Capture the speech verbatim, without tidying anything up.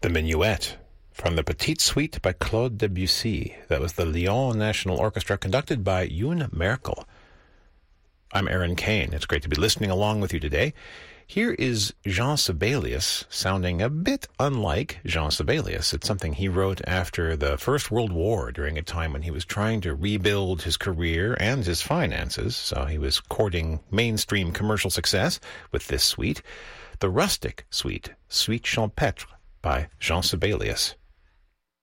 The Minuet from the Petite Suite by Claude Debussy. That was the Lyon National Orchestra conducted by Yoon Merkel. I'm Aaron Kane. It's great to be listening along with you today. Here is Jean Sibelius sounding a bit unlike Jean Sibelius. It's something he wrote after the First World War during a time when he was trying to rebuild his career and his finances. So he was courting mainstream commercial success with this suite. The Rustic Suite, Suite Champêtre by Jean Sibelius.